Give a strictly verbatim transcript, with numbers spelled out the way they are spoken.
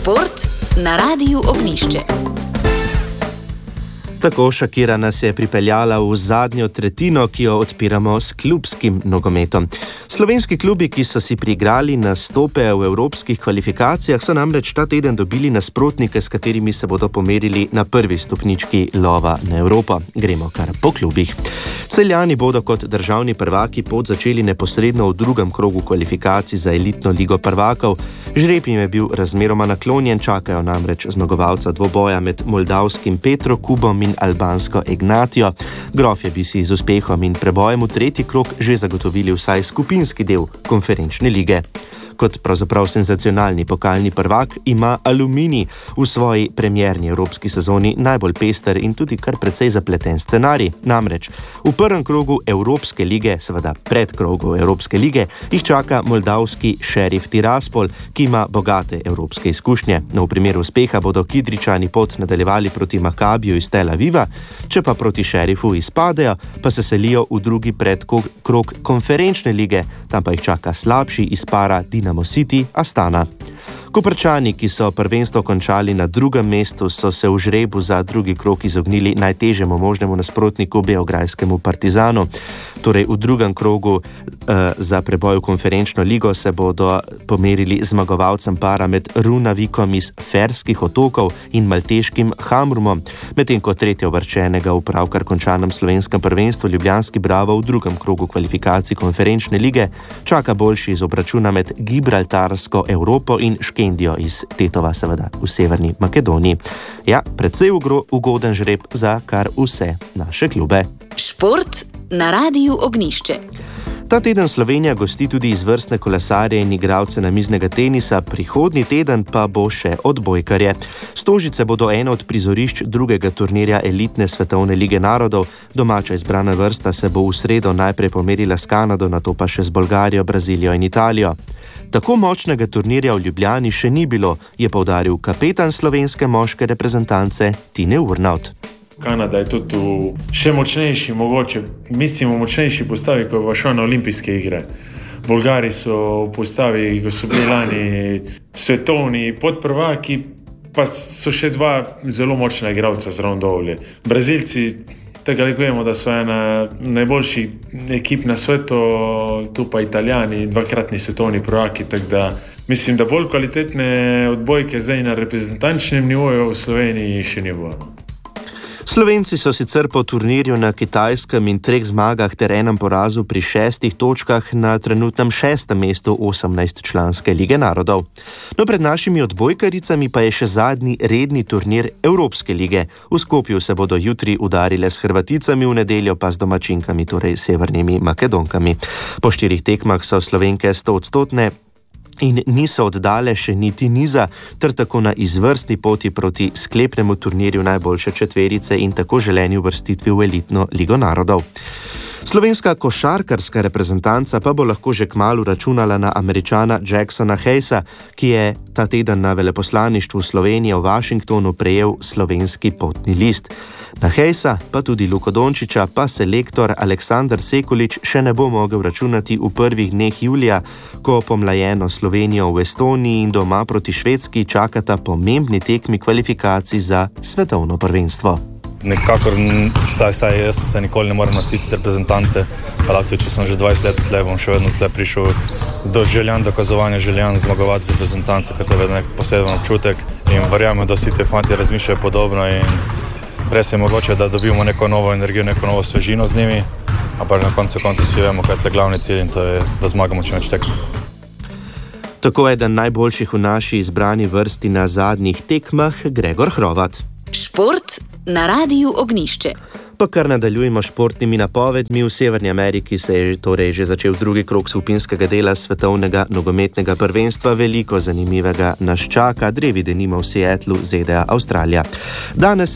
Šport na Radiu Ognjišče. Tako Shakira nas je pripeljala v zadnjo tretjino, ki jo odpiramo s klubskim nogometom. Slovenski klubi, ki so si priigrali nastope v evropskih kvalifikacijah, so namreč ta teden dobili nasprotnike, s katerimi se bodo pomerili na prvi stopnički lova na Evropo. Gremo kar po klubih. Celjani bodo kot državni prvaki pot začeli neposredno v drugem krogu kvalifikacij za elitno ligo prvakov. Žreb jim je bil razmeroma naklonjen, čakajo namreč zmagovalca dvoboja med moldavskim Petro Kubom in albansko Ignatijo. Grofje bi si z uspehom in prebojem v tretji krog že zagotovili vsaj skupinski del konferenčne lige. Kot pravzaprav senzacionalni pokalni prvak ima Aluminij v svoji premierni evropski sezoni najbolj pester in tudi kar precej zapleten scenarij. Namreč v prvem krogu Evropske lige, seveda pred krogu Evropske lige, jih čaka moldavski Šerif Tiraspol, ki ima bogate evropske izkušnje. No, v primeru uspeha bodo Kidričani pot nadaljevali proti Makabiju iz Tel Aviva, če pa proti Šerifu izpadejo, pa se selijo v drugi predkrog konferenčne lige, tam pa jih čaka slabši izpara Dinamo City Astana. Koprčani, ki so prvenstvo končali na drugem mestu, so se v žrebu za drugi krog izognili najtežjemu možnemu nasprotniku beograjskemu Partizanu. Torej v drugem krogu eh, za preboj v konferenčno ligo se bodo pomerili zmagovalcem para med Runavikom iz Ferskih otokov in malteškim Hamrumom, medtem ko tretje uvrščenega v pravkar končanem slovenskem prvenstvu ljubljanski Bravo v drugem krogu kvalifikacij konferenčne lige čaka boljši iz obračuna med Gibraltarsko Evropo in Škendijo iz Tetova, seveda v Severni Makedoniji. Ja, precej ugoden žreb za kar vse naše klube. Šport na Radiu Ognjišče. Ta teden Slovenija gosti tudi izvrstne kolesarje in igralce namiznega tenisa, prihodnji teden pa bo še odbojkarje. Stožice bodo eno od prizorišč drugega turnirja elitne svetovne lige narodov. Domača izbrana vrsta se bo v sredo najprej pomerila s Kanado, nato pa še z Bolgarijo, Brazilijo in Italijo. Tako močnega turnirja v Ljubljani še ni bilo, je poudaril kapetan slovenske moške reprezentance Tine Urnaut. Kanada je tudi še močnejši, mogoče, mislim, v močnejši postavi, ko je šel na olimpijske igre. Bolgari so v postavi, ko so bili lani svetovni podprvaki, pa so še dva zelo močna igralca zraven dovoli. Brazilci, tega likujemo, da so ena najboljših ekip na svetu, tu pa Italijani, dvakratni svetovni prvaki, tako da mislim, da bolj kvalitetne odbojke zdaj na reprezentančnem nivoju v Sloveniji še ne bo. Slovenci so sicer po turnirju na Kitajskem in treh zmagah ter enem porazu pri šestih točkah na trenutnem šestem mestu osemnajstčlanske lige narodov. No, pred našimi odbojkaricami pa je še zadnji redni turnir Evropske lige. V Skopju se bodo jutri udarile s Hrvaticami, v nedeljo pa z domačinkami, torej severnimi Makedonkami. Po štirih tekmah so Slovenke stoodstotne in niso oddale še niti niza, ter tako na izvrstni poti proti sklepnemu turnirju najboljše četverice in tako želeni uvrstitvi v elitno ligo narodov. Slovenska košarkarska reprezentanca pa bo lahko že kmalu računala na Američana Jacksona Hayesa, ki je ta teden na veleposlaništvu Slovenije v Washingtonu prejel slovenski potni list. Na Hayesa, pa tudi Luko Dončića, pa selektor Aleksandar Sekulić še ne bo mogel računati v prvih dneh julija, ko pomlajeno Slovenijo v Estoniji in doma proti Švedski čakata pomembni tekmi kvalifikacij za svetovno prvenstvo. Nekakor, saj, saj jaz se nikoli ne morem nositi reprezentance, pa lahko, če sem že dvajset let tle, bom še vedno tle prišel do željan dokazovanja, željan zmagovati z reprezentance, ker to je nek poseben občutek in verjamem, da vsi te fanti razmišljajo podobno in res je mogoče, da dobimo neko novo energijo, neko novo svežino z njimi, ampak na koncu koncu si vemo, kaj je glavni cilj in to je, da zmagamo čim več tekm. Tako je eden najboljših v naši izbrani vrsti na zadnjih tekmah Gregor Hrovat. Šport na Radiu Ognjišče. Pa kar nadaljujemo športnimi napovedmi. V Severni Ameriki se je torej že začel drugi krog skupinskega dela svetovnega nogometnega prvenstva. Veliko zanimivega nas čaka, drevi denimo v Seattlu, Z D A, Avstralija. Danes